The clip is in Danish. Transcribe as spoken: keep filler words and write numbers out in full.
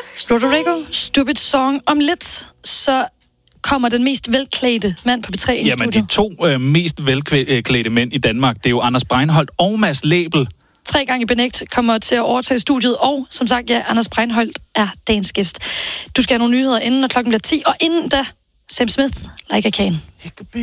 Rodrigo, Stupid Song. Om lidt, så kommer den mest velklædte mand på B tre ind i studiet. Jamen, de to øh, mest velklædte mænd i Danmark, det er jo Anders Breinholt og Mads Læbel. Tre gange i Benægt kommer til at overtage studiet, og som sagt, ja, Anders Breinholt er dagens gæst. Du skal have nogle nyheder inden, når klokken bliver ti, og inden da, Sam Smith, Like a Can.